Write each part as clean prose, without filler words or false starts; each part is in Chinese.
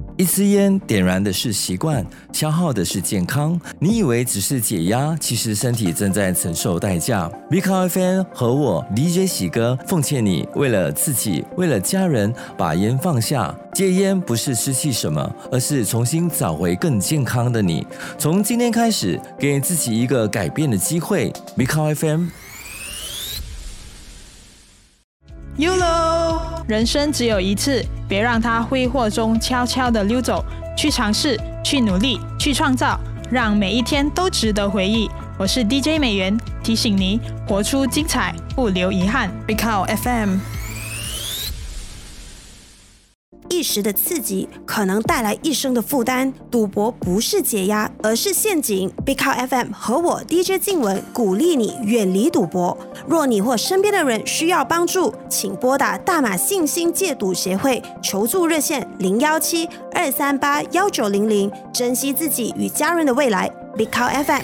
一支烟点燃的是习惯，消耗的是健康。你以为只是解压，其实身体正在承受代价。BICAO FM 和我 DJ 喜哥奉劝你，为了自己，为了家人，把烟放下。戒烟不是失去什么，而是重新找回更健康的你。从今天开始，给自己一个改变的机会。BICAO FM。YOLO， 人生只有一次，别让它挥霍中悄悄地溜走。去尝试，去努力，去创造，让每一天都值得回忆。我是 DJ 美元，提醒你活出精彩，不留遗憾。BICAO FM。 一时的刺激可能带来一生的负担，赌博不是解压，而是陷阱。BICAO FM 和我 DJ 静文鼓励你远离赌博。若你或身边的人需要帮助，请拨打大马信心戒赌协会求助热线017-238-1900，珍惜自己与家人的未来。BICAO FM。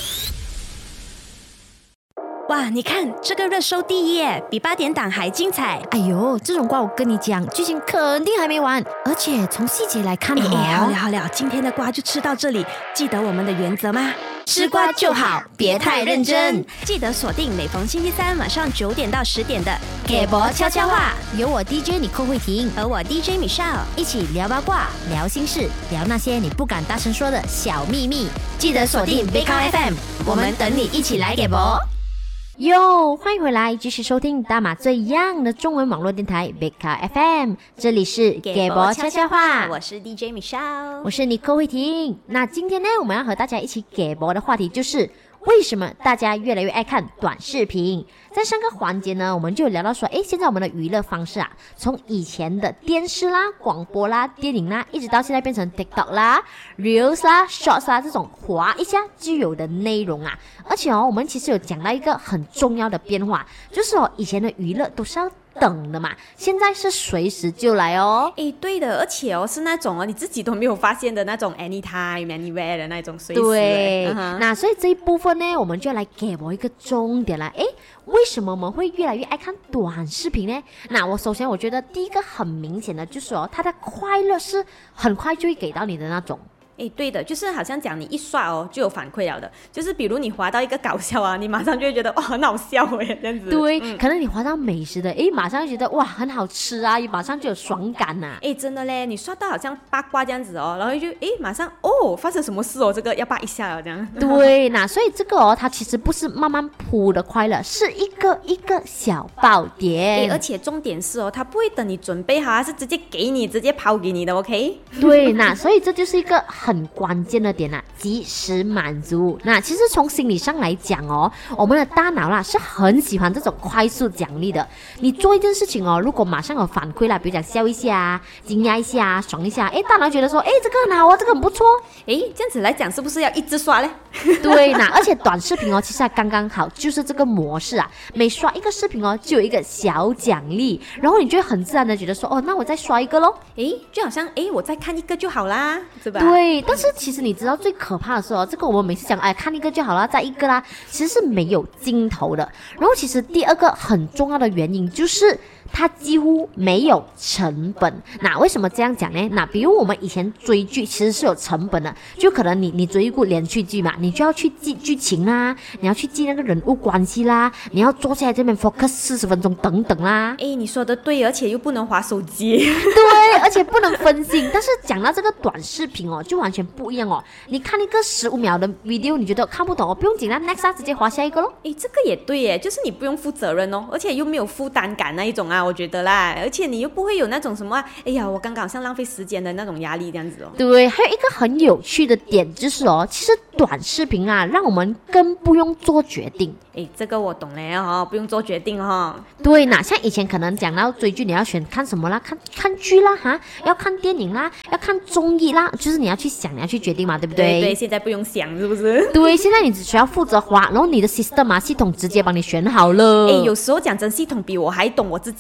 哇，你看这个热搜第一耶，比8点档还精彩。 哎呦，这种瓜我跟你讲，剧情肯定还没完，而且从细节来看好了，今天的瓜就吃到这里。记得我们的原则吗？ 吃瓜就好，别太认真。 记得锁定每逢星期三晚上9点到10点的给博悄悄话，有我 DJ 你寇慧婷和我 DJ Michelle 一起聊八卦，聊心事，聊那些你不敢大声说的小秘密。记得锁定 BICAO FM， 我们等你一起来给博。哟，欢迎回来，继续收听大马最 young 的中文网络电台 BICAO FM， 这里是给博悄悄话， 我是 DJ Michelle， 我是你寇慧婷。那今天呢，我们要和大家一起给博的话题就是为什么大家越来越爱看短视频。在上个环节呢，我们就聊到说，现在我们的娱乐方式啊，从以前的电视啦、广播啦、电影啦，一直到现在变成 TikTok 啦、Reels 啦、Shorts 啦这种滑一下就有的内容啊。而且我们其实有讲到一个很重要的变化，就是以前的娱乐都是要等的嘛，现在是随时就来哦。 对的，而且是那种你自己都没有发现的那种 anytime anywhere 的那种随时。 对，那所以这一部分呢，我们就来给我一个重点啦。为什么我们会越来越爱看短视频呢？那我首先我觉得第一个很明显的就是它的快乐是很快就会给到你的那种。 对的，就是好像讲你一刷就有反馈了的，就是比如你滑到一个搞笑啊，你马上就会觉得哇很好笑这样子。 对，可能你滑到美食的，马上就觉得哇很好吃啊，马上就有爽感啊。 真的嘞，你刷到好像八卦这样子然后就马上发生什么事这个要扒一下了这样。 对，那所以这个它其实不是慢慢铺的快乐，是一个一个小爆点。 而且重点是它不会等你准备好，是直接给你，直接抛给你的 OK。 对，那所以这就是一个很关键的点及时满足。那其实从心理上来讲我们的大脑啦是很喜欢这种快速奖励的。你做一件事情如果马上有反馈啦，比如讲笑一下、惊讶一下、爽一下，大脑觉得说这个很好这个很不错。 这样子来讲是不是要一直刷呢？ 对，那而且短视频其实还刚刚好，就是这个模式啊，每刷一个视频就有一个小奖励，然后你就会很自然的觉得说那我再刷一个咯。 就好像我再看一个就好啦，是吧？ 对，但是其实你知道最可怕的是这个我们每次讲看一个就好啦，再一个啦，其实是没有尽头的。然后其实第二个很重要的原因就是它几乎没有成本。那为什么这样讲呢？那比如我们以前追剧其实是有成本的，就可能你追一部连续剧嘛，你就要去记剧情啦，你要去记那个人物关系啦，你要坐下来这边 focus 40分钟等等啦。 你说的对，而且又不能滑手机。 对，而且不能分心。但是讲到这个短视频就完全不一样你看一个15秒的 video 你觉得看不懂不用紧啦 next 直接滑下一个咯。 这个也对耶，就是你不用负责任而且又没有负担感那一种我觉得啦，而且你又不会有那种什么我刚刚好像浪费时间的那种压力这样子对，还有一个很有趣的点就是其实短视频让我们更不用做决定。 这个我懂嘞不用做决定对，那像以前可能讲到追剧你要选看什么啦，看剧啦要看电影啦，要看综艺啦，就是你要去想，你要去决定嘛，对不对？ 对，现在不用想是不是？ 对，现在你只需要负责滑，然后你的 system 系统直接帮你选好了。 有时候讲真，系统比我还懂我自己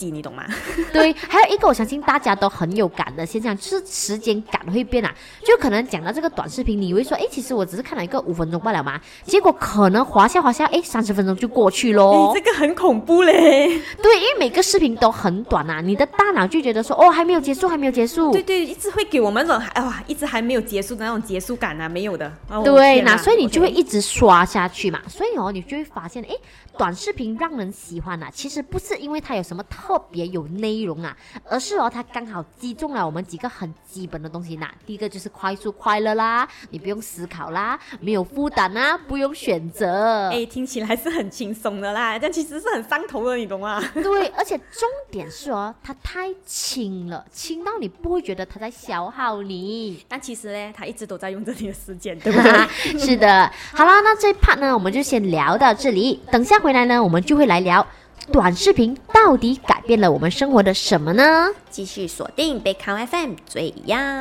低，你懂吗？ 对，还有一个我相信大家都很有感的现象，就是时间感会变啊。就可能讲到这个短视频，你以为说，其实我只是看了一个5分钟罢了嘛，结果可能滑下，30分钟就过去咯。 这个很恐怖嘞。 对，因为每个视频都很短啊，你的大脑就觉得说，还没有结束。 对，一直会给我们那种一直还没有结束的那种结束感啊，没有的。 对，那所以你就会一直刷下去嘛。所以你就会发现，短视频让人喜欢啊，其实不是因为它有什么特别有内容啊，而是它刚好击中了我们几个很基本的东西呢。第一个就是快速快乐啦，你不用思考啦，没有负担啊，不用选择。 听起来是很轻松的啦，但其实是很上头的，你懂吗？ 对，而且重点是它太轻了，轻到你不会觉得它在消耗你。 但其实呢，它一直都在用着你的时间，对不对？ 是的。好了，那这一 part 呢，我们就先聊到这里。等下回来呢，我们就会来聊短视频到底改变了我们生活的什么呢？ 继续锁定北康 FM 最呀。